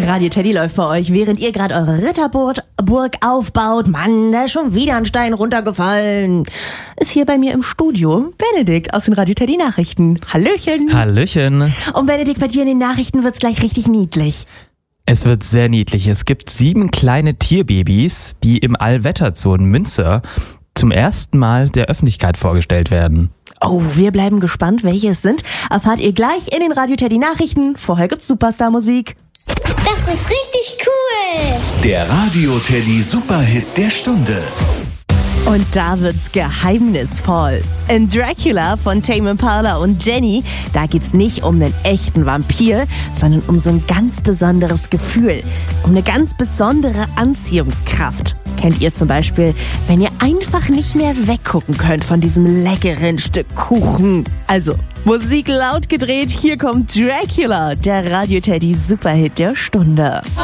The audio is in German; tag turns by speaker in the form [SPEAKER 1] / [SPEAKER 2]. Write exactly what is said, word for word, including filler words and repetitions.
[SPEAKER 1] Radio Teddy läuft bei euch, während ihr gerade eure Ritterburg Burg aufbaut. Mann, da ist schon wieder ein Stein runtergefallen. Ist hier bei mir im Studio Benedikt aus den Radio Teddy Nachrichten. Hallöchen.
[SPEAKER 2] Hallöchen.
[SPEAKER 1] Und Benedikt, bei dir in den Nachrichten wird's gleich richtig niedlich.
[SPEAKER 2] Es wird sehr niedlich. Es gibt sieben kleine Tierbabys, die im Allwetterzoo in Münster zum ersten Mal der Öffentlichkeit vorgestellt werden.
[SPEAKER 1] Oh, wir bleiben gespannt, welche es sind. Erfahrt ihr gleich in den Radio Teddy Nachrichten. Vorher gibt's Superstar-Musik.
[SPEAKER 3] Das ist richtig cool.
[SPEAKER 4] Der Radio Teddy Superhit der Stunde.
[SPEAKER 1] Und da wird's geheimnisvoll. In Dracula von Tame Impala und Jenny, da geht's nicht um einen echten Vampir, sondern um so ein ganz besonderes Gefühl. Um eine ganz besondere Anziehungskraft. Kennt ihr zum Beispiel, wenn ihr einfach nicht mehr weggucken könnt von diesem leckeren Stück Kuchen? Also, Musik laut gedreht, hier kommt Dracula, der Radio Teddy Superhit der Stunde.